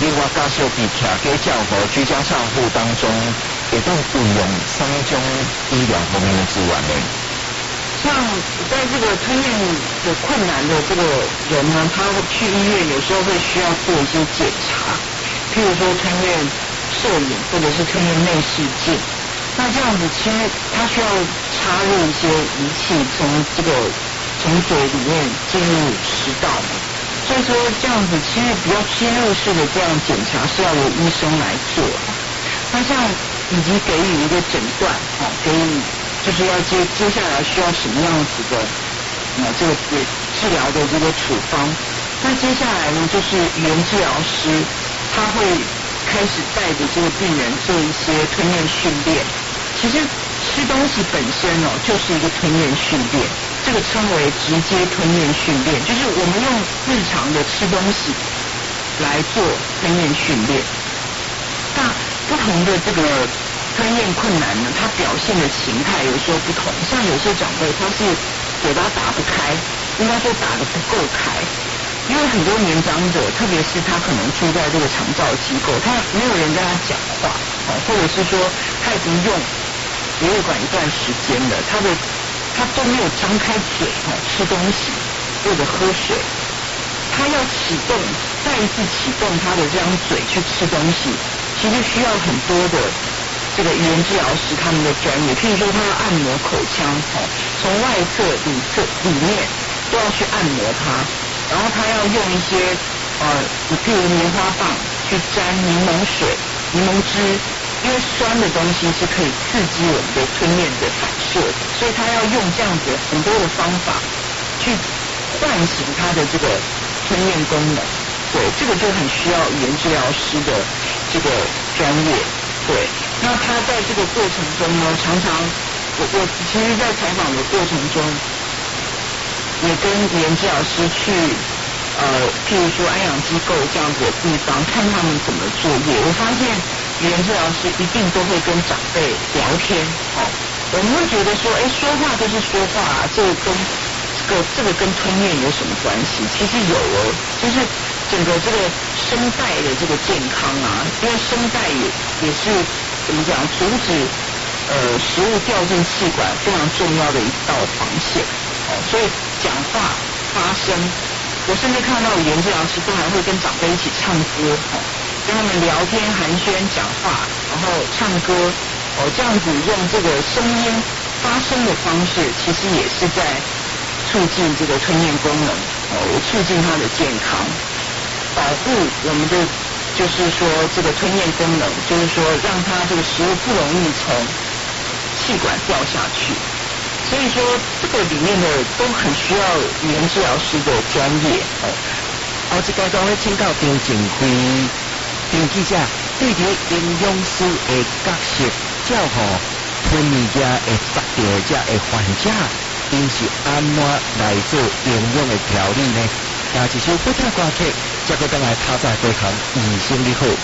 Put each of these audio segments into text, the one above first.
另外，加上伫徛家照顾居家照护当中，会当运用三种医疗方面的资源呢？ 像在这个吞咽的困难的这个人呢，他去医院有时候会需要做一些检查，譬如说吞咽摄影或者是吞咽内视镜。那这样子其实他需要插入一些仪器，从嘴里面进入食道嘛。所以说这样子其实比较侵入式的这样检查是要由医生来做。那像以及给予一个诊断，给予就是要接下来需要什么样子的这个治疗的这个处方。那接下来呢，就是语言治疗师他会开始带着这个病人做一些吞咽训练。其实吃东西本身就是一个吞咽训练，这个称为直接吞咽训练，就是我们用日常的吃东西来做吞咽训练。那不同的这个吞咽困难呢，它表现的形态有时候不同。像有些长辈他是嘴巴打不开，应该说打得不够开，因为很多年长者，特别是他可能住在这个长照机构，他没有人跟他讲话，或者是说他已经用鼻胃管一段时间了，他都没有张开嘴吃东西或者喝水，他要再一次启动他的这张嘴去吃东西，其实需要很多的这个语言治疗师他们的专业，譬如说他要按摩口腔，从外侧、里面都要去按摩它，然后他要用一些譬如棉花棒去沾柠檬水、柠檬汁，因为酸的东西是可以刺激我们的吞咽的反射的，所以他要用这样子很多的方法去唤醒他的这个吞咽功能。对，这个就很需要语言治疗师的这个专业。对，那他在这个过程中呢，常常我其实在采访的过程中，也跟语言治疗师去譬如说安养机构这样子的地方，看他们怎么作业。我发现语言治疗师一定都会跟长辈聊天。我们会觉得说，说话就是说话啊，这个跟吞咽有什么关系？其实有就是整个这个声带的这个健康啊，因为声带也是怎么讲，阻止食物掉进气管非常重要的一道防线。所以讲话发声，我甚至看到语言治疗师都还会跟长辈一起唱歌，跟他们聊天寒暄讲话，然后唱歌，这样子用这个声音发声的方式，其实也是在促进这个吞咽功能，促进它的健康，保护我们的就是说这个吞咽功能，就是说让它这个食物不容易从气管掉下去。所以说这个里面的都很需要语言治疗师的专业。 后一阶段咧，请教张正辉张记者对于营养师的角色，照顾吞物件会杀掉这的患者，因是安怎来做营养的调理呢？听一首不听歌曲，再个等来透早对抗医生你好。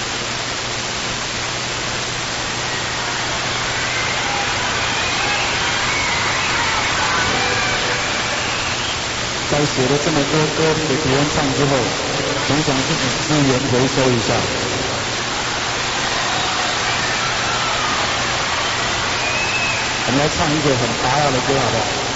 在写了这么多歌给别人唱之后，总想自己资源回收一下。我们来唱一个很拔辣的歌好不好？